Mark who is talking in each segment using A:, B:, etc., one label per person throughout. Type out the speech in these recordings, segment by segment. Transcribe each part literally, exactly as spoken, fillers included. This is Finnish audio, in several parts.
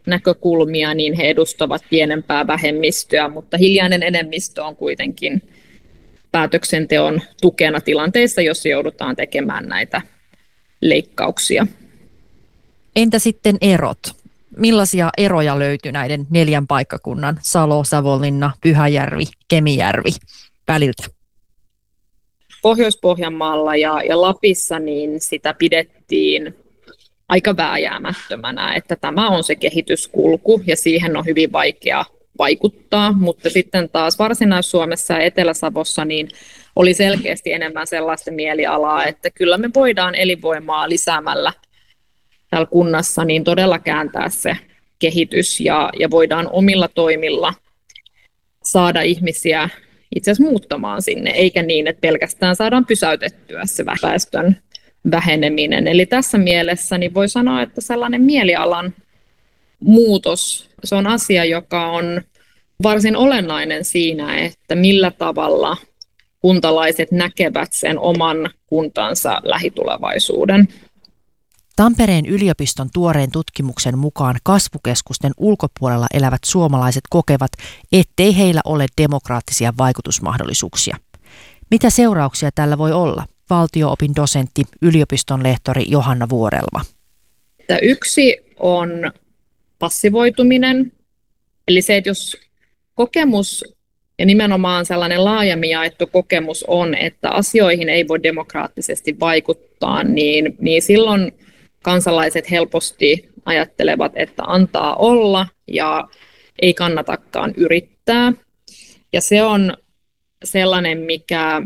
A: näkökulmia, niin he edustavat pienempää vähemmistöä, mutta hiljainen enemmistö on kuitenkin päätöksenteon tukena tilanteissa, jossa joudutaan tekemään näitä leikkauksia.
B: Entä sitten erot? Millaisia eroja löytyy näiden neljän paikkakunnan, Salo, Savonlinna, Pyhäjärvi, Kemijärvi, väliltä?
A: Pohjois-Pohjanmaalla ja, ja Lapissa niin sitä pidettiin aika vääjäämättömänä, että tämä on se kehityskulku ja siihen on hyvin vaikea vaikuttaa, mutta sitten taas Varsinais-Suomessa ja Etelä-Savossa niin oli selkeästi enemmän sellaista mielialaa, että kyllä me voidaan elinvoimaa lisäämällä täällä kunnassa niin todella kääntää se kehitys ja, ja voidaan omilla toimilla saada ihmisiä itse asiassa muuttamaan sinne, eikä niin, että pelkästään saadaan pysäytettyä se väestön väheneminen. Eli tässä mielessä niin voi sanoa, että sellainen mielialan muutos, se on asia, joka on varsin olennainen siinä, että millä tavalla kuntalaiset näkevät sen oman kuntansa lähitulevaisuuden.
B: Tampereen yliopiston tuoreen tutkimuksen mukaan kasvukeskusten ulkopuolella elävät suomalaiset kokevat, ettei heillä ole demokraattisia vaikutusmahdollisuuksia. Mitä seurauksia tällä voi olla? Valtio-opin dosentti, yliopiston lehtori Johanna Vuorelma.
A: Yksi on passivoituminen, eli se, että jos kokemus ja nimenomaan sellainen laajemmin jaettu kokemus on, että asioihin ei voi demokraattisesti vaikuttaa, niin, niin silloin kansalaiset helposti ajattelevat, että antaa olla ja ei kannatakaan yrittää. Ja se on sellainen, mikä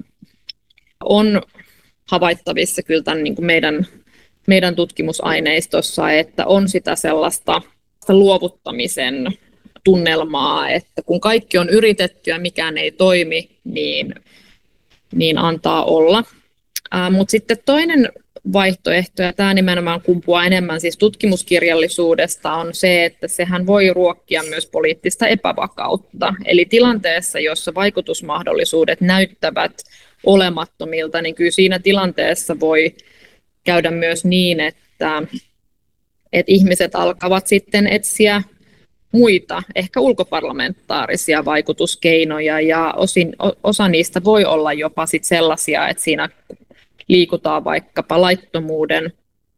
A: on havaittavissa kyllä tämän niin kuin meidän, meidän tutkimusaineistossa, että on sitä sellaista luovuttamisen tunnelmaa, että kun kaikki on yritetty ja mikään ei toimi, niin, niin antaa olla. Ää, mutta sitten toinen vaihtoehto, ja tämä nimenomaan kumpuaa enemmän siis tutkimuskirjallisuudesta, on se, että sehän voi ruokkia myös poliittista epävakautta. Eli tilanteessa, jossa vaikutusmahdollisuudet näyttävät olemattomilta, niin kyllä siinä tilanteessa voi käydä myös niin, että, että ihmiset alkavat sitten etsiä muita, ehkä ulkoparlamentaarisia vaikutuskeinoja, ja osin, osa niistä voi olla jopa sit sellaisia, että siinä liikutaan vaikkapa laittomuuden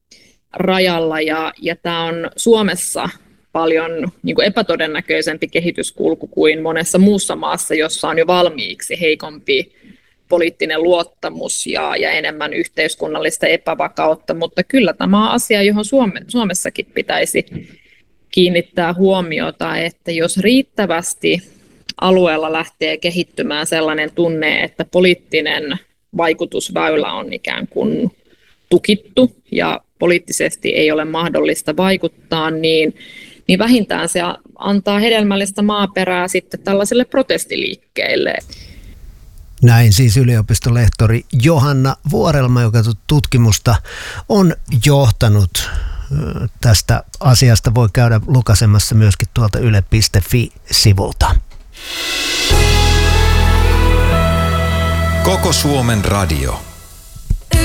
A: rajalla, ja, ja tämä on Suomessa paljon niin kuin epätodennäköisempi kehityskulku kuin monessa muussa maassa, jossa on jo valmiiksi heikompi poliittinen luottamus ja, ja enemmän yhteiskunnallista epävakautta, mutta kyllä tämä on asia, johon Suome, Suomessakin pitäisi kiinnittää huomiota, että jos riittävästi alueella lähtee kehittymään sellainen tunne, että poliittinen vaikutusväylä on ikään kuin tukittu ja poliittisesti ei ole mahdollista vaikuttaa, niin, niin vähintään se antaa hedelmällistä maaperää sitten tällaiselle protestiliikkeelle.
C: Näin siis yliopistolehtori Johanna Vuorelma, joka tutkimusta on johtanut. Tästä asiasta voi käydä lukaisemassa myöskin tuolta yle piste fi-sivulta.
D: Koko Suomen radio.